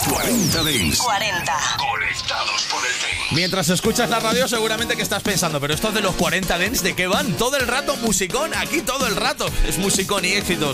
40 Dents. 40. Conectados por el dance. Mientras escuchas la radio seguramente que estás pensando, pero estos de los 40 Dents, ¿de qué van? Todo el rato musicón, aquí todo el rato es musicón y éxitos.